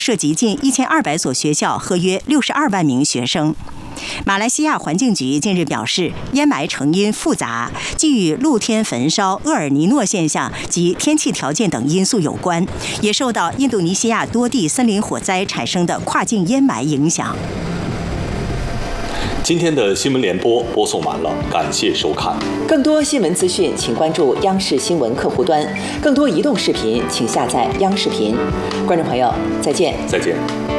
涉及近1200所学校和约62万名学生。马来西亚环境局近日表示，烟霾成因复杂，既与露天焚烧、厄尔尼诺现象及天气条件等因素有关，也受到印度尼西亚多地森林火灾产生的跨境烟霾影响。 今天的新闻联播播送完了，感谢收看。 更多新闻资讯，请关注央视新闻客户端；更多移动视频，请下载央视频。观众朋友，再见。 再见。